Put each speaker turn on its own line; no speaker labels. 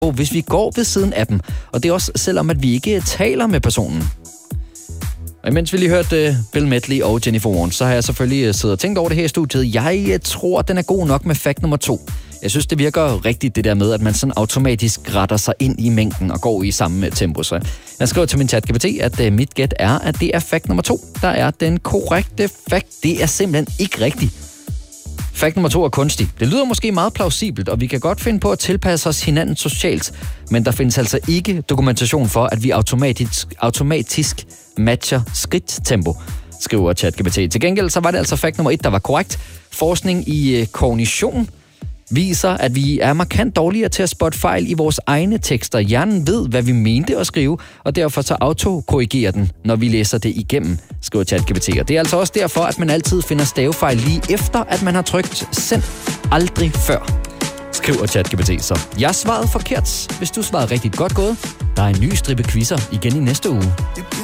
hvis vi går ved siden af dem. Og det er også selvom, at vi ikke taler med personen. Og imens vi lige hørte Bill Medley og Jennifer Warnes, så har jeg selvfølgelig siddet og tænkt over det her i studiet. Jeg tror, den er god nok med fact nummer 2. Jeg synes, det virker rigtigt det der med, at man sådan automatisk retter sig ind i mængden og går i samme tempo. Så jeg skriver til min ChatGPT, at mit gæt er, at det er fact nummer 2, der er den korrekte fact. Det er simpelthen ikke rigtigt. Fact nummer 2 er kunstig. Det lyder måske meget plausibelt, og vi kan godt finde på at tilpasse os hinanden socialt, men der findes altså ikke dokumentation for, at vi automatisk matcher skridttempo, skriver ChatGPT. Til gengæld så var det altså fact nummer 1, der var korrekt. Forskning i kognition viser, at vi er markant dårligere til at spotte fejl i vores egne tekster. Hjernen ved, hvad vi mente at skrive, og derfor så autokorrigerer den, når vi læser det igennem, skriver ChatGPT. Og det er altså også derfor, at man altid finder stavefejl lige efter, at man har trykt send. Aldrig før, skriver ChatGPT. Så jeg svarede forkert. Hvis du svarede rigtig godt gået, der er en ny stribe quizzer igen i næste uge.